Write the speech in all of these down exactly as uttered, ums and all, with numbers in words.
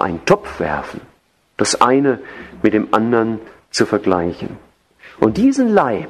einen Topf werfen, das eine mit dem anderen zu vergleichen. Und diesen Leib,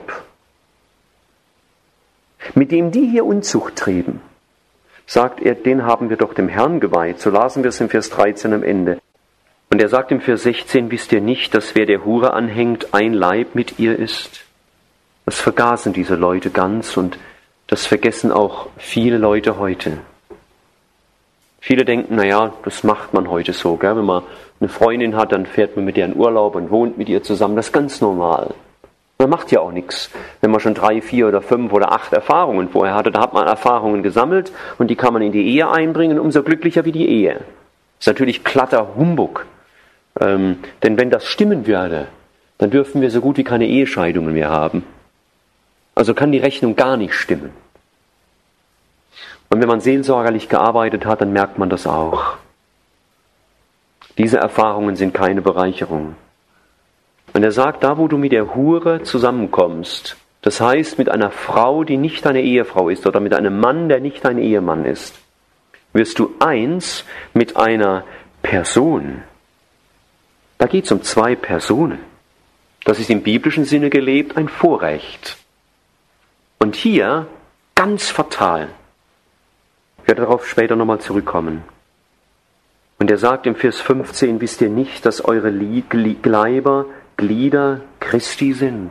mit dem die hier Unzucht trieben, sagt er, den haben wir doch dem Herrn geweiht. So lasen wir es im Vers dreizehn am Ende. Und er sagt im Vers sechzehn, wisst ihr nicht, dass wer der Hure anhängt, ein Leib mit ihr ist? Das vergaßen diese Leute ganz und das vergessen auch viele Leute heute. Viele denken, naja, das macht man heute so. Gell? Wenn man eine Freundin hat, dann fährt man mit ihr in Urlaub und wohnt mit ihr zusammen. Das ist ganz normal. Man macht ja auch nichts. Wenn man schon drei, vier oder fünf oder acht Erfahrungen vorher hatte, da hat man Erfahrungen gesammelt und die kann man in die Ehe einbringen, umso glücklicher wie die Ehe. Das ist natürlich glatter Humbug. Ähm, denn wenn das stimmen würde, dann dürften wir so gut wie keine Ehescheidungen mehr haben. Also kann die Rechnung gar nicht stimmen. Und wenn man seelsorgerlich gearbeitet hat, dann merkt man das auch. Diese Erfahrungen sind keine Bereicherung. Und er sagt, da wo du mit der Hure zusammenkommst, das heißt mit einer Frau, die nicht deine Ehefrau ist, oder mit einem Mann, der nicht dein Ehemann ist, wirst du eins mit einer Person. Da geht es um zwei Personen. Das ist im biblischen Sinne gelebt ein Vorrecht. Und hier ganz fatal. Ich werde darauf später nochmal zurückkommen. Und er sagt im Vers fünfzehn, wisst ihr nicht, dass eure Leiber Glieder Christi sind?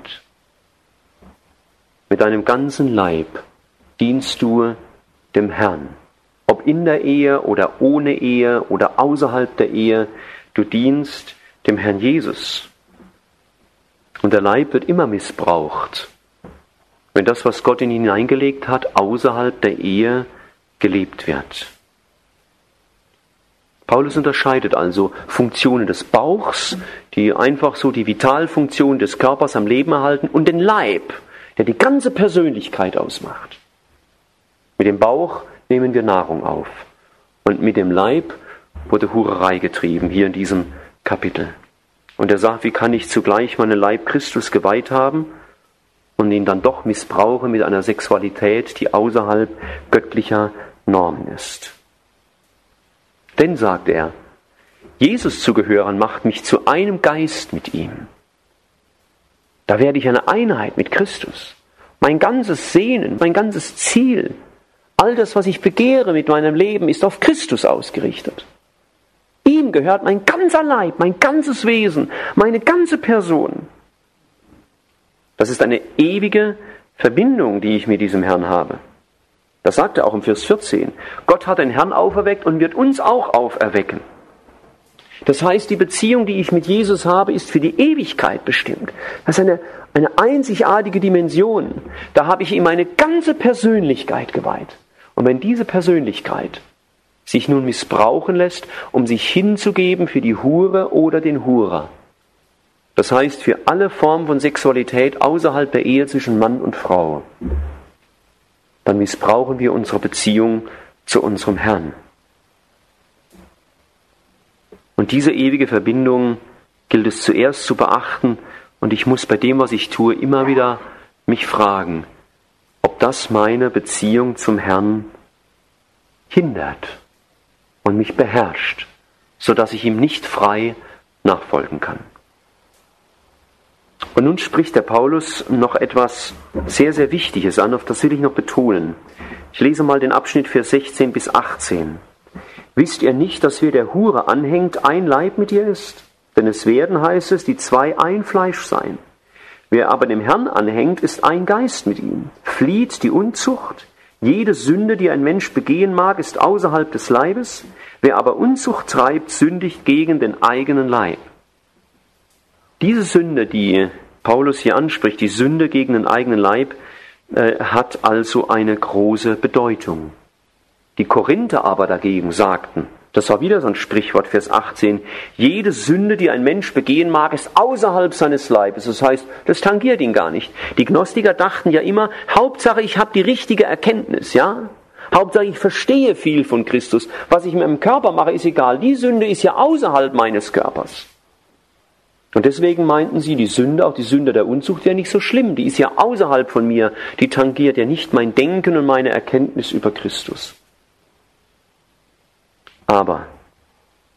Mit deinem ganzen Leib dienst du dem Herrn. Ob in der Ehe oder ohne Ehe oder außerhalb der Ehe, du dienst dem Herrn Jesus. Und der Leib wird immer missbraucht, wenn das, was Gott in ihn hineingelegt hat, außerhalb der Ehe gelebt wird. Paulus unterscheidet also Funktionen des Bauchs, die einfach so die Vitalfunktion des Körpers am Leben erhalten, und den Leib, der die ganze Persönlichkeit ausmacht. Mit dem Bauch nehmen wir Nahrung auf und mit dem Leib wurde Hurerei getrieben, hier in diesem Kapitel. Und er sagt, wie kann ich zugleich meinen Leib Christus geweiht haben und ihn dann doch missbrauche mit einer Sexualität, die außerhalb göttlicher Normen ist. Denn, sagt er, Jesus zu gehören macht mich zu einem Geist mit ihm. Da werde ich eine Einheit mit Christus. Mein ganzes Sehnen, mein ganzes Ziel, all das, was ich begehre mit meinem Leben, ist auf Christus ausgerichtet. Ihm gehört mein ganzer Leib, mein ganzes Wesen, meine ganze Person. Das ist eine ewige Verbindung, die ich mit diesem Herrn habe. Das sagt er auch im Vers vierzehn. Gott hat den Herrn auferweckt und wird uns auch auferwecken. Das heißt, die Beziehung, die ich mit Jesus habe, ist für die Ewigkeit bestimmt. Das ist eine, eine einzigartige Dimension. Da habe ich ihm meine ganze Persönlichkeit geweiht. Und wenn diese Persönlichkeit sich nun missbrauchen lässt, um sich hinzugeben für die Hure oder den Hurer, das heißt für alle Formen von Sexualität außerhalb der Ehe zwischen Mann und Frau, dann missbrauchen wir unsere Beziehung zu unserem Herrn. Und diese ewige Verbindung gilt es zuerst zu beachten, und ich muss bei dem, was ich tue, immer wieder mich fragen, ob das meine Beziehung zum Herrn hindert und mich beherrscht, sodass ich ihm nicht frei nachfolgen kann. Und nun spricht der Paulus noch etwas sehr, sehr Wichtiges an, auf das will ich noch betonen. Ich lese mal den Abschnitt Vers sechzehn bis achtzehn. Wisst ihr nicht, dass wer der Hure anhängt, ein Leib mit ihr ist? Denn es werden, heißt es, die zwei ein Fleisch sein. Wer aber dem Herrn anhängt, ist ein Geist mit ihm. Flieht die Unzucht. Jede Sünde, die ein Mensch begehen mag, ist außerhalb des Leibes. Wer aber Unzucht treibt, sündigt gegen den eigenen Leib. Diese Sünde, die Paulus hier anspricht, die Sünde gegen den eigenen Leib, äh, hat also eine große Bedeutung. Die Korinther aber dagegen sagten, das war wieder so ein Sprichwort, Vers achtzehn, jede Sünde, die ein Mensch begehen mag, ist außerhalb seines Leibes. Das heißt, das tangiert ihn gar nicht. Die Gnostiker dachten ja immer, Hauptsache ich habe die richtige Erkenntnis, ja? Hauptsache ich verstehe viel von Christus. Was ich mit meinem Körper mache, ist egal. Die Sünde ist ja außerhalb meines Körpers. Und deswegen meinten sie, die Sünde, auch die Sünde der Unzucht, wäre nicht so schlimm. Die ist ja außerhalb von mir. Die tangiert ja nicht mein Denken und meine Erkenntnis über Christus. Aber